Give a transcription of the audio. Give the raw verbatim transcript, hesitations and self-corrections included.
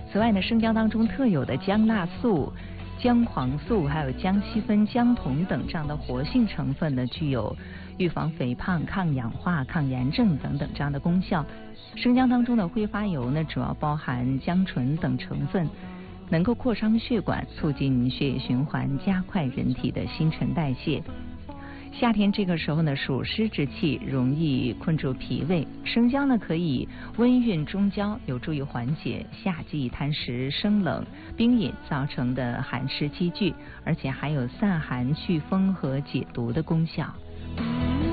此外呢，生姜当中特有的姜辣素、姜黄素还有姜烯酚、姜酮等这样的活性成分呢，具有预防肥胖、抗氧化、抗炎症等等这样的功效。生姜当中的挥发油呢，主要包含姜醇等成分，能够扩张血管，促进血液循环，加快人体的新陈代谢。夏天这个时候呢，暑湿之气容易困住脾胃，生姜呢可以温运中焦，有助于缓解夏季贪食、生冷、冰饮造成的寒湿积聚，而且还有散寒、祛风和解毒的功效。